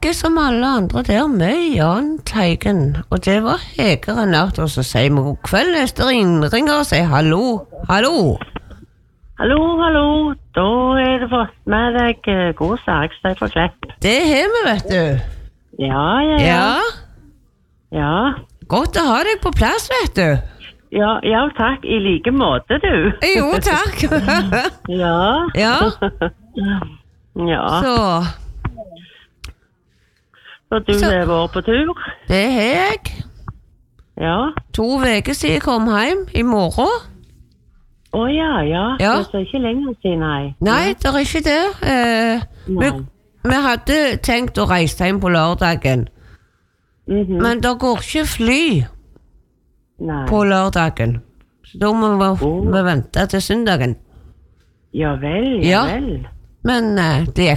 ikke som alle andre der med Jan Teigen. Og det var Hegere natt, og så sier vi god kveld, Esterin ringer og sier hallo, hallo. Hallo, da det fått med deg god sargsteg for Klepp. Det har vi, vet du. Ja. Godt å ha deg på plass, vet du. Ja, takk, i like måte, du. Jo, takk. Ja. Så du har vært på tur? Det har jeg. Ja. 2 uker siden jeg kom hjem, i morgen. Ja. Ja. Det er ikke lenger siden, nei. Nei, det er ikke det. Vi hadde tenkt å reise hjem på lørdagen. Men det går ikke fly på lørdagen. Så da må vi vente til søndagen. Ja vel. Men det